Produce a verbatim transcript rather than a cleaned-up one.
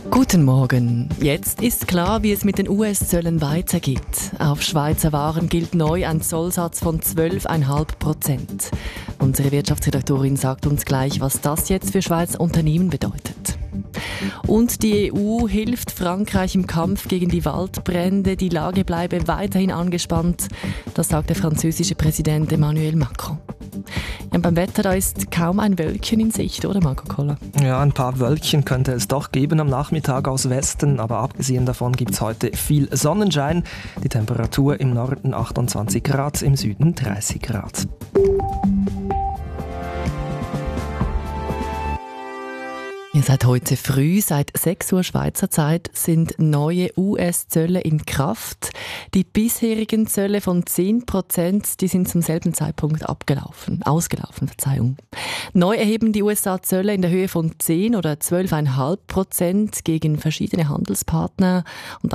Guten Morgen. Jetzt ist klar, wie es mit den U S-Zöllen weitergeht. Auf Schweizer Waren gilt neu ein Zollsatz von zwölf Komma fünf Prozent. Unsere Wirtschaftsredaktorin sagt uns gleich, was das jetzt für Schweizer Unternehmen bedeutet. Und die E U hilft Frankreich im Kampf gegen die Waldbrände. Die Lage bleibe weiterhin angespannt. Das sagt der französische Präsident Emmanuel Macron. Ja, beim Wetter, da ist kaum ein Wölkchen in Sicht, oder Marco Koller? Ja, ein paar Wölkchen könnte es doch geben am Nachmittag aus Westen, aber abgesehen davon gibt es heute viel Sonnenschein. Die Temperatur im Norden achtundzwanzig Grad, im Süden dreißig Grad. Seit heute früh, seit sechs Uhr Schweizer Zeit, sind neue U S-Zölle in Kraft. Die bisherigen Zölle von zehn Prozent, die sind zum selben Zeitpunkt abgelaufen, ausgelaufen. Verzeihung. Neu erheben die U S A Zölle in der Höhe von zehn oder zwölf Komma fünf Prozent gegen verschiedene Handelspartner. Und